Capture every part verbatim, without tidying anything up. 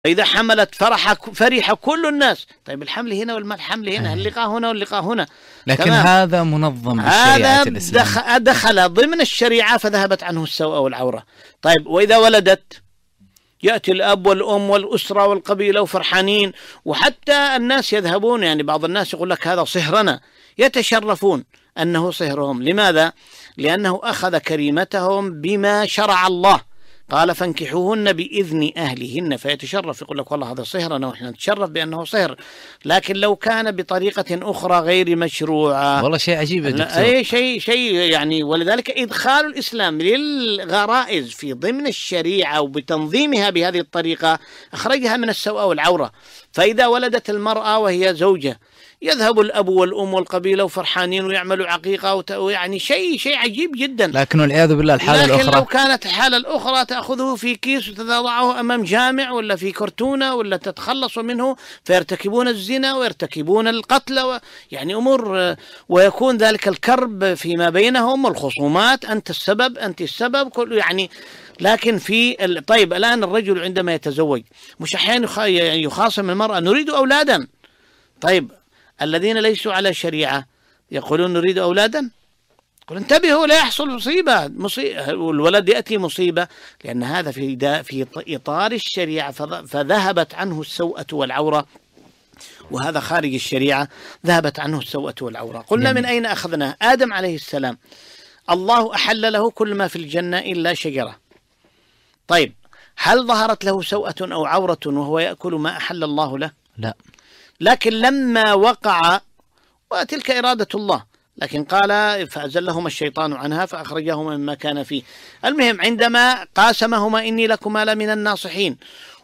إذا حملت فرح فرح كل الناس. طيب الحمل هنا والحمل هنا، اللقاء هنا واللقاء هنا، لكن تمام. هذا منظم بالشريعة الإسلامية، هذا دخل ضمن الشريعة فذهبت عنه السوء والعورة. طيب وإذا ولدت يأتي الأب والأم والأسرة والقبيلة وفرحانين، وحتى الناس يذهبون، يعني بعض الناس يقول لك هذا صهرنا، يتشرفون أنه صهرهم. لماذا؟ لأنه أخذ كريمتهم بما شرع الله، قال فانكحوهن بإذن أهلهن، فيتشرف يقول لك والله هذا صهرنا ونحن نتشرف بأنه صهر. لكن لو كان بطريقة أخرى غير مشروعة، والله شيء عجيب يا دكتور. أي شيء شيء يعني. ولذلك إدخال الإسلام للغرائز في ضمن الشريعة وبتنظيمها بهذه الطريقة أخرجها من السوء والعورة. فإذا ولدت المرأة وهي زوجة يذهب الأب والأم والقبيلة وفرحانين ويعملوا عقيقة، ويعني شيء شيء عجيب جدا. لكن والعياذ بالله الحالة لكن الأخرى، لو كانت الحالة الأخرى تأخذه في كيس وتضعه أمام جامع ولا في كرتونة ولا تتخلص منه، فيرتكبون الزنا ويرتكبون القتل و... يعني أمور، ويكون ذلك الكرب فيما بينهم والخصومات، أنت السبب أنت السبب كل يعني. لكن في ال... طيب الآن الرجل عندما يتزوج مش أحيانا يخ... يخاصم المرأة نريد أولادا. طيب الذين ليسوا على شريعة يقولون نريد أولادا، قل انتبهوا لا يحصل مصيبة، مصيبة والولد يأتي مصيبة، لأن هذا في دا في إطار الشريعة فذهبت عنه السوءة والعورة، وهذا خارج الشريعة ذهبت عنه السوءة والعورة. قلنا من أين أخذنا؟ آدم عليه السلام الله أحل له كل ما في الجنة إلا شجرة. طيب هل ظهرت له سوءة أو عورة وهو يأكل ما أحل الله له؟ لا. لكن لما وقع، وتلك إرادة الله، لكن قال فأزلهما الشيطان عنها فأخرجهما مما كان فيه. المهم عندما قاسمهما إني لكما لمن الناصحين،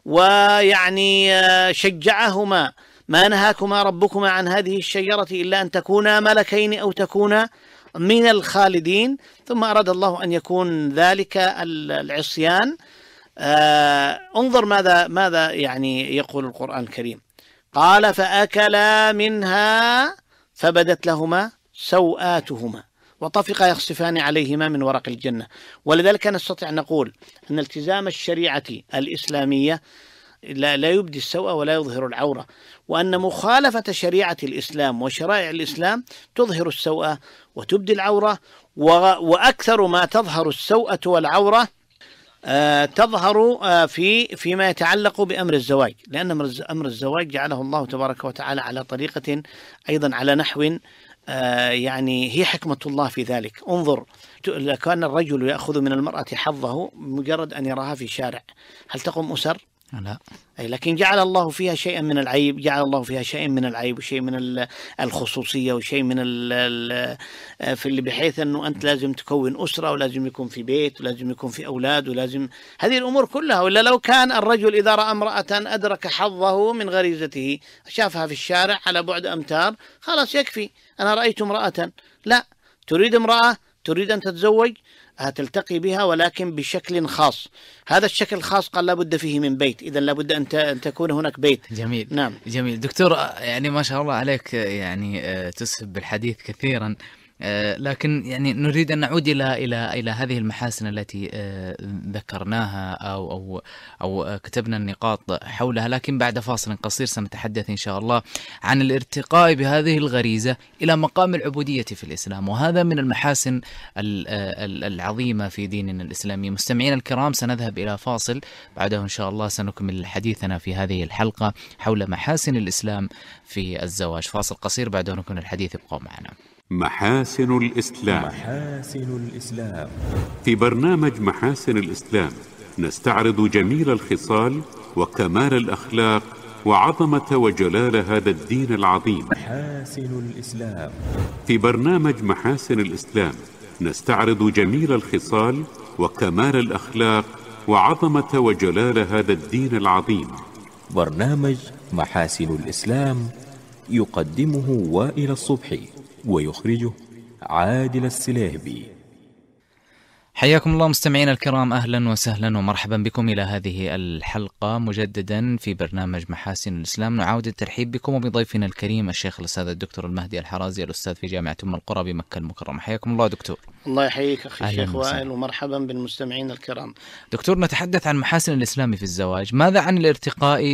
ويعني شجعهما ما نهاكما ربكما عن هذه الشجرة إلا أن تكونا ملكين أو تكونا من الخالدين، ثم أراد الله أن يكون ذلك العصيان. آه انظر ماذا ماذا يعني يقول القرآن الكريم، قال فأكلا منها فبدت لهما سوآتهما وطفقا يخصفان عليهما من ورق الجنة. ولذلك نستطيع أن نقول أن التزام الشريعة الإسلامية لا, لا يبدي السوء ولا يظهر العورة، وأن مخالفة شريعة الإسلام وشرائع الإسلام تظهر السوء وتبدي العورة. وأكثر ما تظهر السوءة والعورة آه تظهر آه في فيما يتعلق بأمر الزواج، لأن أمر الزواج جعله الله تبارك وتعالى على طريقة أيضا على نحو آه يعني هي حكمة الله في ذلك. انظر، كان الرجل يأخذ من المرأة حظه مجرد أن يراها في شارع، هل تقوم أسر؟ لا. أي لكن جعل الله فيها شيئا من العيب، جعل الله فيها شيء من العيب وشيء من الخصوصية وشيء من ال في اللي بحيث أنه أنت لازم تكون أسرة ولازم يكون في بيت ولازم يكون في أولاد ولازم هذه الأمور كلها. ولا لو كان الرجل إذا رأى امرأة أدرك حظه من غريزته شافها في الشارع على بعد أمتار خلاص يكفي، أنا رأيت امرأة. لا، تريد امرأة تريد أن تتزوج تلتقي بها ولكن بشكل خاص، هذا الشكل الخاص قال لابد فيه من بيت، إذا لابد أن تكون هناك بيت. جميل. نعم. جميل دكتور، يعني ما شاء الله عليك، يعني تسهب بالحديث كثيرا، لكن يعني نريد أن نعود إلى إلى إلى هذه المحاسن التي ذكرناها أو أو أو كتبنا النقاط حولها، لكن بعد فاصل قصير سنتحدث إن شاء الله عن الارتقاء بهذه الغريزة إلى مقام العبودية في الإسلام، وهذا من المحاسن العظيمة في ديننا الإسلامي. مستمعين الكرام، سنذهب إلى فاصل، بعده إن شاء الله سنكمل حديثنا في هذه الحلقة حول محاسن الإسلام في الزواج. فاصل قصير بعده نكمل الحديث، ابقوا معنا. محاسن الإسلام. محاسن الإسلام. في برنامج محاسن الإسلام نستعرض جميل الخصال وكمال الأخلاق وعظمة وجلال هذا الدين العظيم. محاسن الإسلام. في برنامج محاسن الإسلام نستعرض جميل الخصال وكمال الأخلاق وعظمة وجلال هذا الدين العظيم. برنامج محاسن الإسلام يقدمه وائل الصبحي ويخرجه عادل السلاهبي. حياكم الله مستمعين الكرام، أهلا وسهلا ومرحبا بكم إلى هذه الحلقة مجددا في برنامج محاسن الإسلام. نعود الترحيب بكم وبضيفنا الكريم الشيخ الأستاذ الدكتور المهدي الحرازي، الأستاذ في جامعة أم القرى بمكة المكرمة. حياكم الله دكتور. الله يحييك أخي الشيخ وائل، ومرحبا بالمستمعين الكرام. دكتور، نتحدث عن محاسن الإسلام في الزواج، ماذا عن الارتقاء